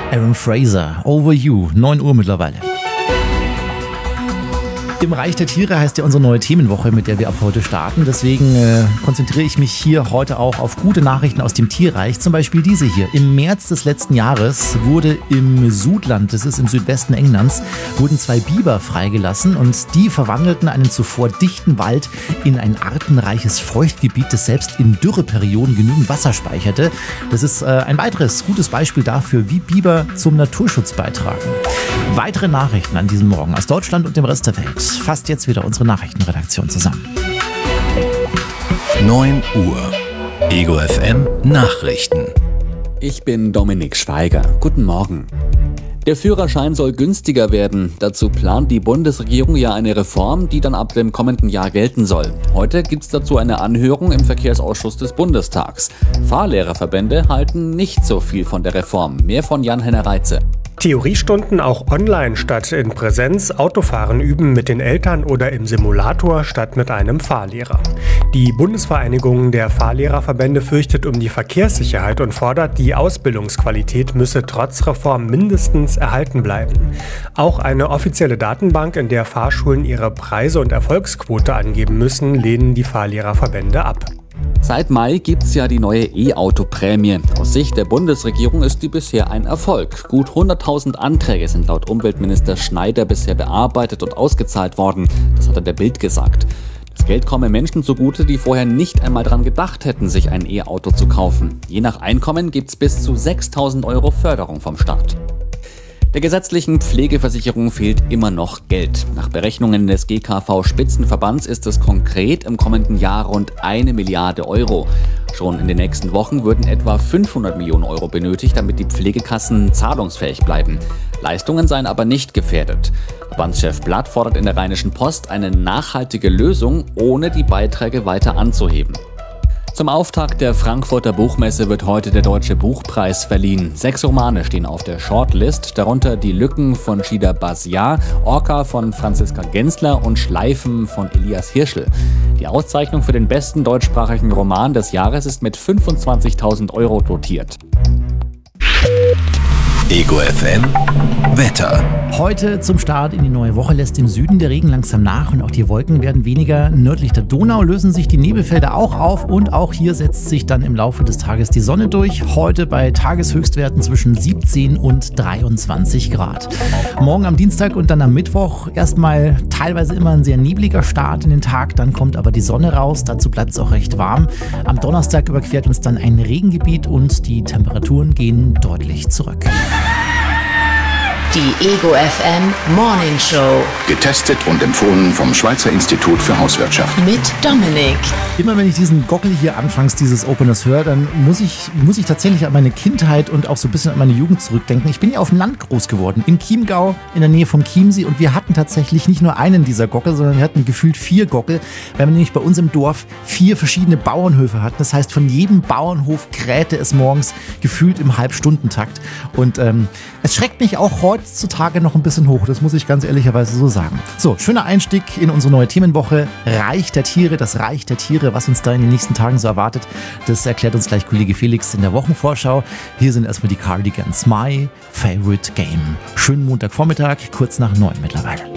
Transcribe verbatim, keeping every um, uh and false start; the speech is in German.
Aaron Fraser, Over You, neun Uhr mittlerweile. Im Reich der Tiere heißt ja unsere neue Themenwoche, mit der wir ab heute starten. Deswegen äh, konzentriere ich mich hier heute auch auf gute Nachrichten aus dem Tierreich. Zum Beispiel diese hier. Im März des letzten Jahres wurde im Sudland, das ist im Südwesten Englands, wurden zwei Biber freigelassen und die verwandelten einen zuvor dichten Wald in ein artenreiches Feuchtgebiet, das selbst in Dürreperioden genügend Wasser speicherte. Das ist äh, ein weiteres gutes Beispiel dafür, wie Biber zum Naturschutz beitragen. Weitere Nachrichten an diesem Morgen aus Deutschland und dem Rest der Welt. Fasst jetzt wieder unsere Nachrichtenredaktion zusammen. neun Uhr. Ego F M Nachrichten. Ich bin Dominik Schweiger. Guten Morgen. Der Führerschein soll günstiger werden. Dazu plant die Bundesregierung ja eine Reform, die dann ab dem kommenden Jahr gelten soll. Heute gibt es dazu eine Anhörung im Verkehrsausschuss des Bundestags. Fahrlehrerverbände halten nicht so viel von der Reform. Mehr von Jan-Henner Reitze. Theoriestunden auch online statt in Präsenz, Autofahren üben mit den Eltern oder im Simulator statt mit einem Fahrlehrer. Die Bundesvereinigung der Fahrlehrerverbände fürchtet um die Verkehrssicherheit und fordert, die Ausbildungsqualität müsse trotz Reform mindestens erhalten bleiben. Auch eine offizielle Datenbank, in der Fahrschulen ihre Preise und Erfolgsquote angeben müssen, lehnen die Fahrlehrerverbände ab. Seit Mai gibt's ja die neue E-Auto-Prämie. Aus Sicht der Bundesregierung ist die bisher ein Erfolg. Gut hunderttausend Anträge sind laut Umweltminister Schneider bisher bearbeitet und ausgezahlt worden. Das hat er der Bild gesagt. Das Geld komme Menschen zugute, die vorher nicht einmal dran gedacht hätten, sich ein E-Auto zu kaufen. Je nach Einkommen gibt's bis zu sechstausend Euro Förderung vom Staat. Der gesetzlichen Pflegeversicherung fehlt immer noch Geld. Nach Berechnungen des G K V-Spitzenverbands ist es konkret im kommenden Jahr rund eine Milliarde Euro. Schon in den nächsten Wochen würden etwa fünfhundert Millionen Euro benötigt, damit die Pflegekassen zahlungsfähig bleiben. Leistungen seien aber nicht gefährdet. Verbandschef Blatt fordert in der Rheinischen Post eine nachhaltige Lösung, ohne die Beiträge weiter anzuheben. Zum Auftakt der Frankfurter Buchmesse wird heute der Deutsche Buchpreis verliehen. Sechs Romane stehen auf der Shortlist, darunter Die Lücken von Shida Basiar, Orca von Franziska Gensler und Schleifen von Elias Hirschl. Die Auszeichnung für den besten deutschsprachigen Roman des Jahres ist mit fünfundzwanzigtausend Euro dotiert. Ego F M Wetter. Heute zum Start in die neue Woche lässt im Süden der Regen langsam nach und auch die Wolken werden weniger. Nördlich der Donau lösen sich die Nebelfelder auch auf und auch hier setzt sich dann im Laufe des Tages die Sonne durch. Heute bei Tageshöchstwerten zwischen siebzehn und dreiundzwanzig Grad. Morgen am Dienstag und dann am Mittwoch erstmal teilweise immer ein sehr nebliger Start in den Tag, dann kommt aber die Sonne raus, dazu bleibt es auch recht warm. Am Donnerstag überquert uns dann ein Regengebiet und die Temperaturen gehen deutlich zurück. Die Ego F M Morning Show. Getestet und empfohlen vom Schweizer Institut für Hauswirtschaft. Mit Dominik. Immer wenn ich diesen Gockel hier anfangs dieses Openers höre, dann muss ich, muss ich tatsächlich an meine Kindheit und auch so ein bisschen an meine Jugend zurückdenken. Ich bin ja auf dem Land groß geworden, in Chiemgau, in der Nähe vom Chiemsee, und wir hatten tatsächlich nicht nur einen dieser Gockel, sondern wir hatten gefühlt vier Gockel, weil wir nämlich bei uns im Dorf vier verschiedene Bauernhöfe hatten. Das heißt, von jedem Bauernhof krähte es morgens gefühlt im Halbstundentakt. Und ähm, es schreckt mich auch heutzutage noch ein bisschen hoch, das muss ich ganz ehrlicherweise so sagen. So, schöner Einstieg in unsere neue Themenwoche. Reich der Tiere, das Reich der Tiere, was uns da in den nächsten Tagen so erwartet, das erklärt uns gleich Kollege Felix in der Wochenvorschau. Hier sind erstmal die Cardigans, My Favorite Game. Schönen Montagvormittag, kurz nach neun mittlerweile.